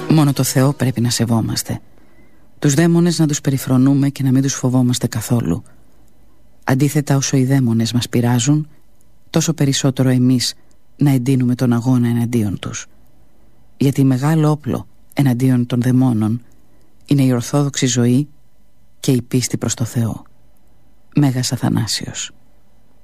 Μόνο το Θεό πρέπει να σεβόμαστε. Τους δαίμονες να τους περιφρονούμε και να μην τους φοβόμαστε καθόλου. Αντίθετα, όσο οι δαίμονες μας πειράζουν, τόσο περισσότερο εμείς να εντείνουμε τον αγώνα εναντίον τους. Γιατί μεγάλο όπλο εναντίον των δαιμόνων είναι η ορθόδοξη ζωή και η πίστη προς το Θεό. Μέγας Αθανάσιος.